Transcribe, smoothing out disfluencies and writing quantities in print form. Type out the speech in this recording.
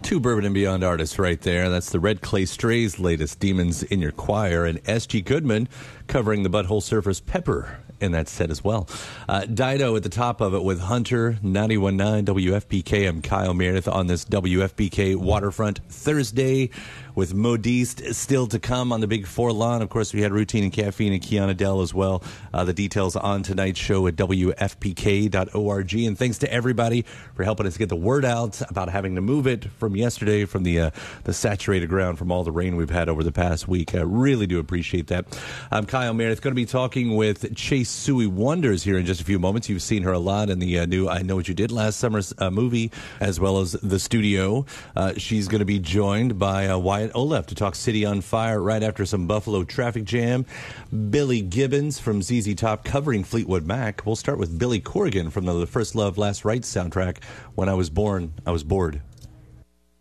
Two Bourbon and Beyond artists right there. That's the Red Clay Strays' latest Demons in Your Choir, and S.G. Goodman covering the Butthole Surfers Pepper in that set as well. Dido at the top of it with Hunter, 91.9 WFPK. I'm Kyle Meredith on this WFPK Waterfront Thursday with Modiste still to come on the Big Four lawn. Of course, we had Routine and Caffeine and Kiana Dell as well. The details on tonight's show at WFPK.org. And thanks to everybody for helping us get the word out about having to move it from yesterday from the saturated ground from all the rain we've had over the past week. I really do appreciate that. I'm Kyle Meredith. Going to be talking with Chase Sui Wonders here in just a few moments. You've seen her a lot in the new I Know What You Did Last Summer's movie, as well as The Studio. She's going to be joined by Wyatt Olef to talk City on Fire right after some Buffalo traffic jam. Billy Gibbons from ZZ Top covering Fleetwood Mac. We'll start with Billy Corgan from the First Love, Last Rites soundtrack. When I was born, I was bored.